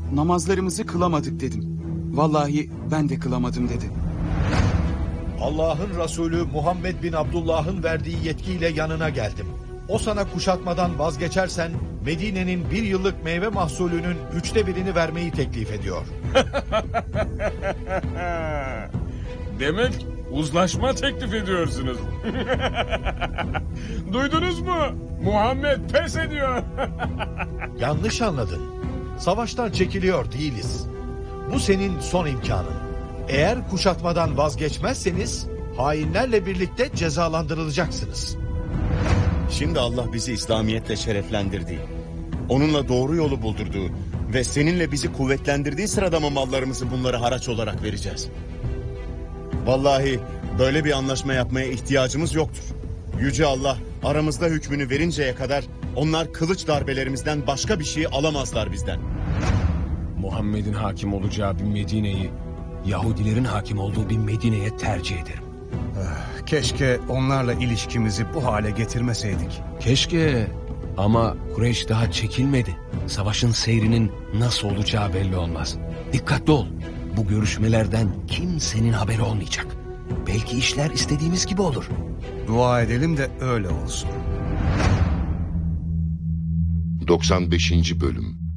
namazlarımızı kılamadık dedim. Vallahi ben de kılamadım dedi. Allah'ın Resulü Muhammed bin Abdullah'ın verdiği yetkiyle yanına geldim. O sana kuşatmadan vazgeçersen Medine'nin 1 yıllık meyve mahsulünün 1/3'ünü vermeyi teklif ediyor. Demek uzlaşma teklif ediyorsunuz. Duydunuz mu? Muhammed pes ediyor. Yanlış anladın. Savaştan çekiliyor değiliz. Bu senin son imkanın. Eğer kuşatmadan vazgeçmezseniz hainlerle birlikte cezalandırılacaksınız. Şimdi Allah bizi İslamiyetle şereflendirdiği, onunla doğru yolu buldurduğu ve seninle bizi kuvvetlendirdiği sırada mı mallarımızı bunlara haraç olarak vereceğiz? Vallahi böyle bir anlaşma yapmaya ihtiyacımız yoktur. Yüce Allah aramızda hükmünü verinceye kadar onlar kılıç darbelerimizden başka bir şey alamazlar bizden. Muhammed'in hakim olacağı bir Medine'yi Yahudilerin hakim olduğu bir Medine'ye tercih ederim. Keşke onlarla ilişkimizi bu hale getirmeseydik. Keşke, ama Kureyş daha çekilmedi. Savaşın seyrinin nasıl olacağı belli olmaz. Dikkatli ol. Bu görüşmelerden kimsenin haberi olmayacak. Belki işler istediğimiz gibi olur. Dua edelim de öyle olsun. 95. Bölüm.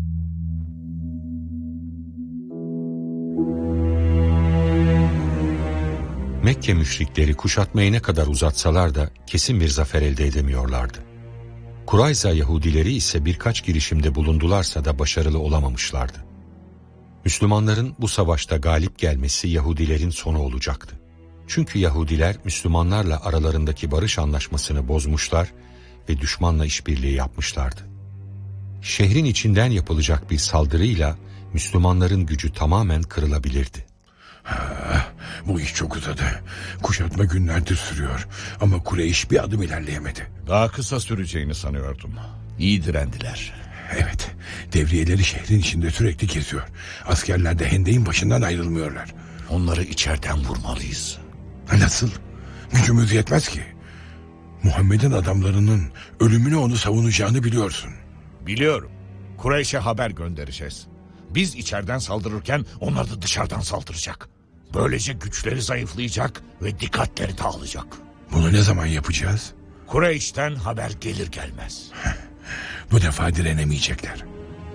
Mekke müşrikleri kuşatmayı ne kadar uzatsalar da kesin bir zafer elde edemiyorlardı. Kurayza Yahudileri ise birkaç girişimde bulundularsa da başarılı olamamışlardı. Müslümanların bu savaşta galip gelmesi Yahudilerin sonu olacaktı. Çünkü Yahudiler Müslümanlarla aralarındaki barış anlaşmasını bozmuşlar ve düşmanla işbirliği yapmışlardı. Şehrin içinden yapılacak bir saldırıyla Müslümanların gücü tamamen kırılabilirdi. Bu iş çok uzadı. Kuşatma günlerdir sürüyor. Ama Kureyş bir adım ilerleyemedi. Daha kısa süreceğini sanıyordum. İyi direndiler. Evet. Devriyeleri şehrin içinde sürekli geziyor. Askerler de hendeğin başından ayrılmıyorlar. Onları içeriden vurmalıyız. Nasıl? Gücümüz yetmez ki. Muhammed'in adamlarının ölümüne onu savunacağını biliyorsun. Biliyorum. Kureyş'e haber göndereceğiz. Biz içeriden saldırırken onlar da dışarıdan saldıracak. Böylece güçleri zayıflayacak ve dikkatleri dağılacak. Bunu ne zaman yapacağız? Kureyş'ten haber gelir gelmez. Bu defa direnemeyecekler.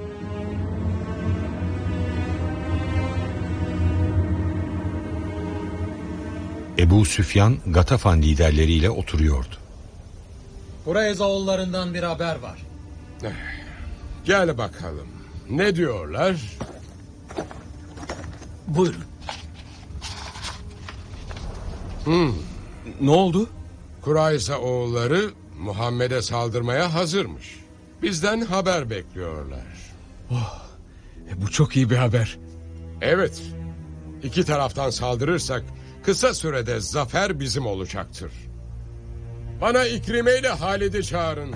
Ebu Süfyan, Gatafan liderleriyle oturuyordu. Kureyzaoğullarından bir haber var. Gel bakalım. Ne diyorlar? Buyurun. Ne oldu? Kurayza oğulları Muhammed'e saldırmaya hazırmış. Bizden haber bekliyorlar. Bu çok iyi bir haber. Evet. İki taraftan saldırırsak kısa sürede zafer bizim olacaktır. Bana İkrime ile Halid'i çağırın.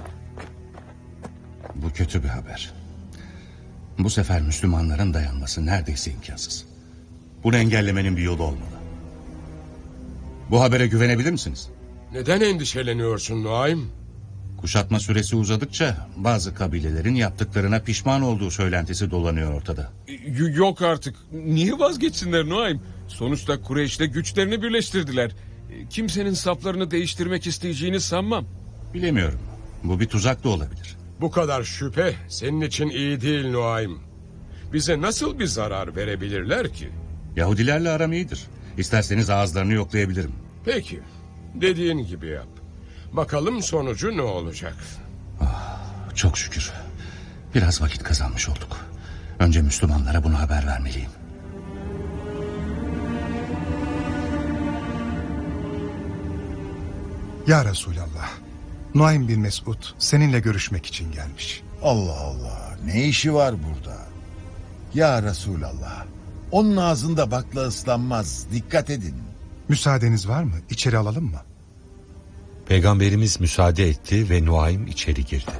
Bu kötü bir haber. Bu sefer Müslümanların dayanması neredeyse imkansız. Bunu engellemenin bir yolu olmalı. Bu habere güvenebilir misiniz? Neden endişeleniyorsun Nuaym? Kuşatma süresi uzadıkça bazı kabilelerin yaptıklarına pişman olduğu söylentisi dolanıyor ortada. Yok artık. Niye vazgeçsinler Nuaym? Sonuçta Kureyş'le güçlerini birleştirdiler. Kimsenin saflarını değiştirmek isteyeceğini sanmam. Bilemiyorum. Bu bir tuzak da olabilir. Bu kadar şüphe senin için iyi değil Nuaym. Bize nasıl bir zarar verebilirler ki? Yahudilerle aram iyidir. İsterseniz ağızlarını yoklayabilirim. Peki. Dediğin gibi yap. Bakalım sonucu ne olacak? Çok şükür. Biraz vakit kazanmış olduk. Önce Müslümanlara bunu haber vermeliyim. Ya Resulallah, Nuaym bin Mesud seninle görüşmek için gelmiş. Allah Allah, ne işi var burada? Ya Resulallah, onun ağzında bakla ıslanmaz, dikkat edin. Müsaadeniz var mı? İçeri alalım mı? Peygamberimiz müsaade etti ve Nuaym içeri girdi.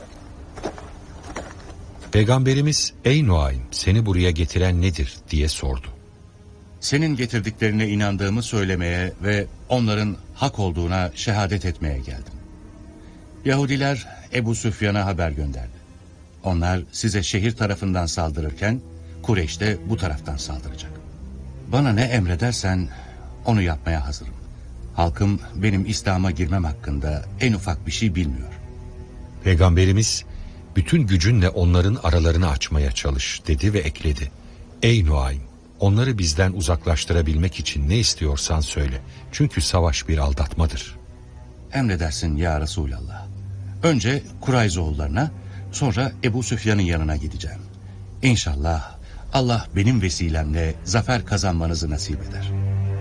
Peygamberimiz, ey Nuaym, seni buraya getiren nedir diye sordu. Senin getirdiklerine inandığımı söylemeye ve onların hak olduğuna şehadet etmeye geldim. Yahudiler Ebu Süfyan'a haber gönderdi. Onlar size şehir tarafından saldırırken Kureyş de bu taraftan saldıracak. Bana ne emredersen onu yapmaya hazırım. Halkım benim İslam'a girmem hakkında en ufak bir şey bilmiyor. Peygamberimiz bütün gücünle onların aralarını açmaya çalış dedi ve ekledi. Ey Nuaym, onları bizden uzaklaştırabilmek için ne istiyorsan söyle. Çünkü savaş bir aldatmadır. Emredersin ya Resulallah. Önce Kurayzoğullarına, sonra Ebu Süfyan'ın yanına gideceğim. İnşallah Allah benim vesilemle zafer kazanmanızı nasip eder.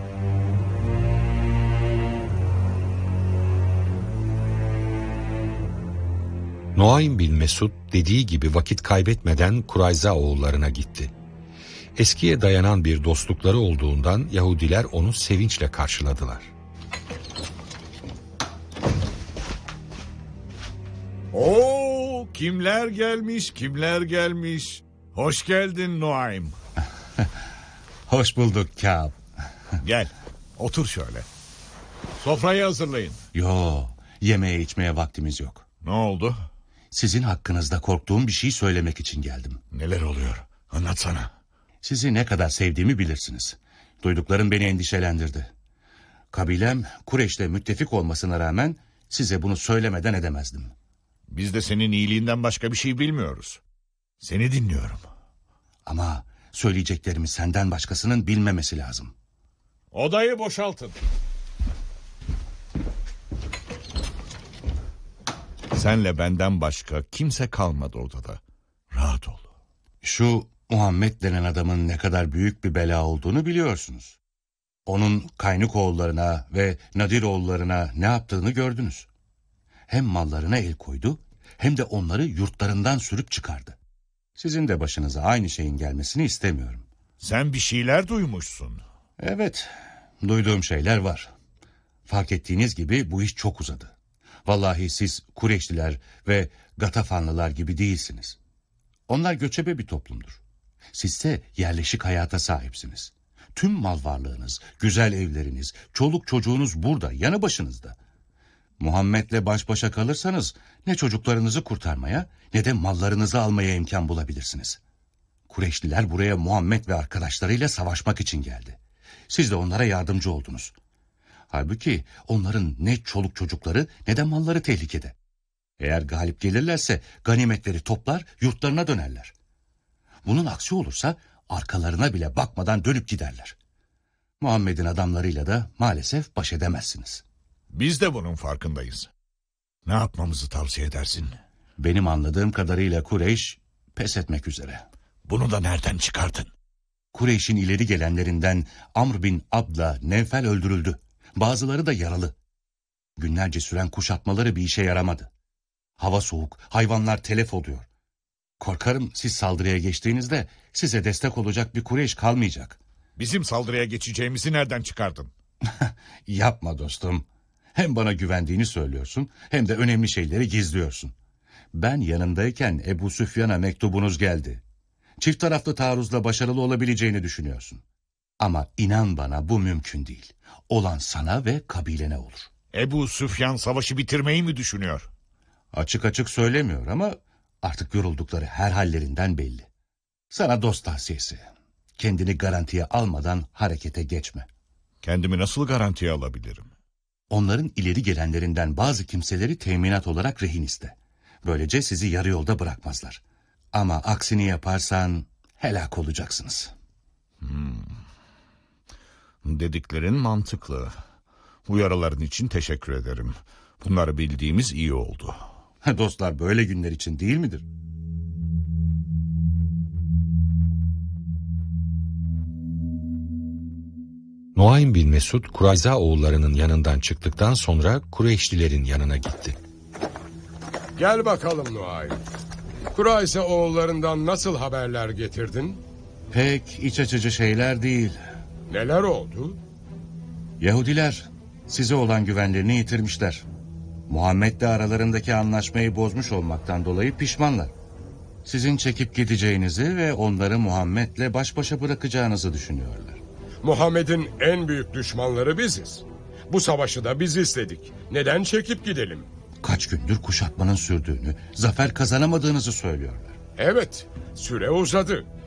Nuaym bin Mesud dediği gibi vakit kaybetmeden Kurayza oğullarına gitti. Eskiye dayanan bir dostlukları olduğundan Yahudiler onu sevinçle karşıladılar. Oo, kimler gelmiş, kimler gelmiş. Hoş geldin Nuaym. Hoş bulduk Kâb. Gel, otur şöyle. Sofrayı hazırlayın. Yo, yemeğe içmeye vaktimiz yok. Ne oldu? Sizin hakkınızda korktuğum bir şey söylemek için geldim. Neler oluyor? Anlatsana. Sizi ne kadar sevdiğimi bilirsiniz. Duyduklarım beni endişelendirdi. Kabilem Kureyş'te müttefik olmasına rağmen size bunu söylemeden edemezdim. Biz de senin iyiliğinden başka bir şey bilmiyoruz. Seni dinliyorum. Ama söyleyeceklerimi senden başkasının bilmemesi lazım. Odayı boşaltın. Senle benden başka kimse kalmadı odada. Rahat ol. Şu Muhammed denen adamın ne kadar büyük bir bela olduğunu biliyorsunuz. Onun Kaynuk oğullarına ve Nadir oğullarına ne yaptığını gördünüz. Hem mallarına el koydu hem de onları yurtlarından sürüp çıkardı. Sizin de başınıza aynı şeyin gelmesini istemiyorum. Sen bir şeyler duymuşsun. Evet, duyduğum şeyler var. Fark ettiğiniz gibi bu iş çok uzadı. Vallahi siz Kureyşliler ve Gatafanlılar gibi değilsiniz. Onlar göçebe bir toplumdur. Sizse yerleşik hayata sahipsiniz. Tüm mal varlığınız, güzel evleriniz, çoluk çocuğunuz burada, yanı başınızda. Muhammed'le baş başa kalırsanız ne çocuklarınızı kurtarmaya ne de mallarınızı almaya imkan bulabilirsiniz. Kureyşliler buraya Muhammed ve arkadaşlarıyla savaşmak için geldi. Siz de onlara yardımcı oldunuz. Halbuki onların ne çoluk çocukları ne de malları tehlikede. Eğer galip gelirlerse ganimetleri toplar yurtlarına dönerler. Bunun aksi olursa arkalarına bile bakmadan dönüp giderler. Muhammed'in adamlarıyla da maalesef baş edemezsiniz. Biz de bunun farkındayız. Ne yapmamızı tavsiye edersin? Benim anladığım kadarıyla Kureyş pes etmek üzere. Bunu da nereden çıkardın? Kureyş'in ileri gelenlerinden Amr bin Abd'la Nevfel öldürüldü. Bazıları da yaralı. Günlerce süren kuşatmaları bir işe yaramadı. Hava soğuk, hayvanlar telef oluyor. Korkarım siz saldırıya geçtiğinizde size destek olacak bir Kureyş kalmayacak. Bizim saldırıya geçeceğimizi nereden çıkardın? Yapma dostum. Hem bana güvendiğini söylüyorsun hem de önemli şeyleri gizliyorsun. Ben yanındayken Ebu Süfyan'a mektubunuz geldi. Çift taraflı taarruzla başarılı olabileceğini düşünüyorsun. Ama inan bana bu mümkün değil. Olan sana ve kabilene olur. Ebu Süfyan savaşı bitirmeyi mi düşünüyor? Açık açık söylemiyor ama artık yoruldukları her hallerinden belli. Sana dost tavsiyesi. Kendini garantiye almadan harekete geçme. Kendimi nasıl garantiye alabilirim? Onların ileri gelenlerinden bazı kimseleri teminat olarak rehin iste. Böylece sizi yarı yolda bırakmazlar. Ama aksini yaparsan helak olacaksınız. Dediklerin mantıklı. Uyarıların için teşekkür ederim. Bunları bildiğimiz iyi oldu. Dostlar böyle günler için değil midir? Nuaym bin Mesud Kurayza oğullarının yanından çıktıktan sonra Kureyşlilerin yanına gitti. Gel bakalım Nuaym. Kurayza oğullarından nasıl haberler getirdin? Pek iç açıcı şeyler değil. Neler oldu? Yahudiler size olan güvenlerini yitirmişler. Muhammed'le aralarındaki anlaşmayı bozmuş olmaktan dolayı pişmanlar. Sizin çekip gideceğinizi ve onları Muhammed'le baş başa bırakacağınızı düşünüyorlar. Muhammed'in en büyük düşmanları biziz. Bu savaşı da biz istedik. Neden çekip gidelim? Kaç gündür kuşatmanın sürdüğünü, zafer kazanamadığınızı söylüyorlar. Evet, süre uzadı.